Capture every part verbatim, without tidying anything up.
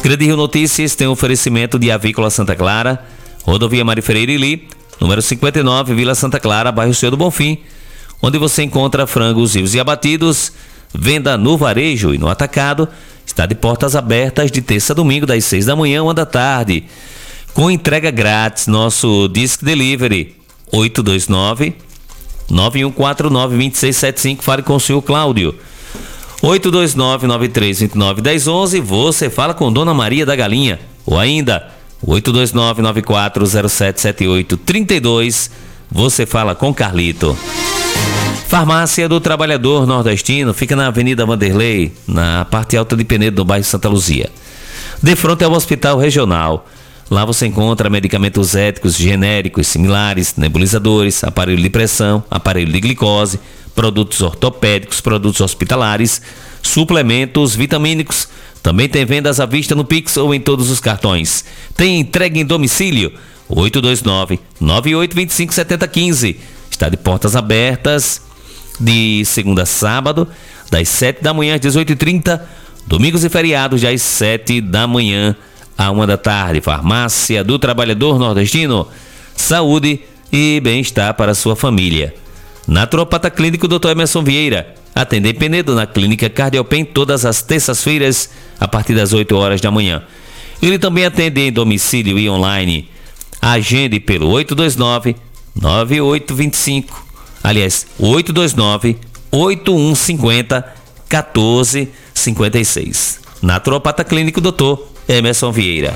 Grande Rio Notícias tem um oferecimento de Avícola Santa Clara, Rodovia Mari Ferreira Ili, número cinquenta e nove, Vila Santa Clara, bairro Senhor do Bonfim, onde você encontra frangos vivos e abatidos, venda no varejo e no atacado. Está de portas abertas de terça a domingo, das seis da manhã a uma da tarde, com entrega grátis. Nosso Disc Delivery oito dois nove, nove um quatro nove, dois seis sete cinco. Fale com o senhor Cláudio. oito dois nove, nove três dois nove, um zero um um. Você fala com Dona Maria da Galinha. Ou ainda oito dois nove, nove quatro zero sete sete oito três dois. Você fala com Carlito. Farmácia do Trabalhador Nordestino fica na Avenida Vanderlei, na parte alta de Penedo, no bairro Santa Luzia. De frente ao Hospital Regional. Lá você encontra medicamentos éticos, genéricos, similares, nebulizadores, aparelho de pressão, aparelho de glicose, produtos ortopédicos, produtos hospitalares, suplementos vitamínicos. Também tem vendas à vista no Pix ou em todos os cartões. Tem entrega em domicílio. oito dois nove, nove oito dois cinco, sete zero um cinco. Está de portas abertas de segunda a sábado, das sete da manhã às dezoito e trinta, domingos e feriados das sete da manhã à uma da tarde. Farmácia do Trabalhador Nordestino, saúde e bem-estar para a sua família. Naturopata Clínico doutor Emerson Vieira, atende em Penedo na Clínica Cardiopen todas as terças-feiras a partir das oito horas da manhã. Ele também atende em domicílio e online. Agende pelo oito dois nove, nove oito dois cinco, aliás, oito dois nove, oito um cinco zero, um quatro cinco seis. Naturopata Clínico doutor Emerson Vieira.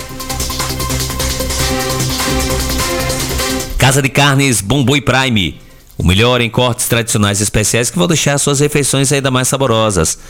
Casa de Carnes Bom Boi Prime, o melhor em cortes tradicionais especiais que vão deixar suas refeições ainda mais saborosas.